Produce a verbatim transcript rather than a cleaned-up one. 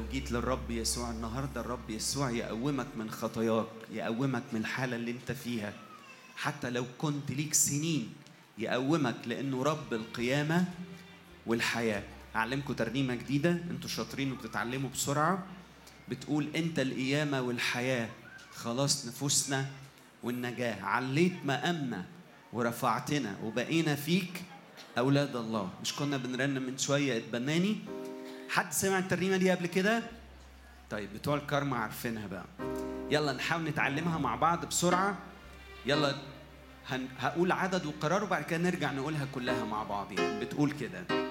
لو جيت للرب يسوع النهاردة، الرب يسوع يقومك من خطاياك، يقومك من الحالة اللي انت فيها. حتى لو كنت ليك سنين يقومك، لأنه رب القيامة والحياة. أعلمكم ترنيمة جديدة، انتوا شاطرين وبتتعلموا بسرعة، بتقول انت القيامة والحياة، خلاص نفوسنا والنجاة، عليت مقامنا ورفعتنا وبقينا فيك أولاد الله. مش كنا بنرنم من شوية اتبناني؟ حد سمع الترنيمة دي قبل كده؟ طيب بتوع الكارما عارفينها بقى. يلا نحاول نتعلمها مع بعض بسرعة. يلا هن... هقول عدد وقرار وبعد كده نرجع نقولها كلها مع بعض. يعني بتقول كده: